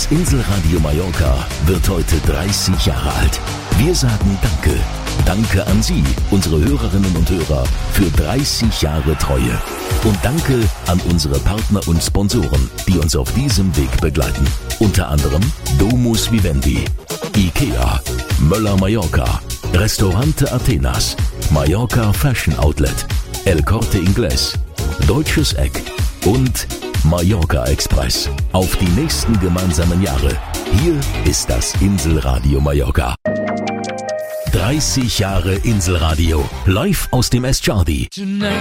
Inselradio Mallorca wird heute 30 Jahre alt. Wir sagen Danke. Danke an Sie, unsere Hörerinnen und Hörer, für 30 Jahre Treue. Und danke an unsere Partner und Sponsoren, die uns auf diesem Weg begleiten. Unter anderem Domus Vivendi, IKEA, Möller Mallorca, Restaurante Athenas, Mallorca Fashion Outlet, El Corte Inglés, Deutsches Eck und Mallorca Express. Auf die nächsten gemeinsamen Jahre. Hier ist das Inselradio Mallorca. 30 Jahre Inselradio. Live aus dem Eschardi.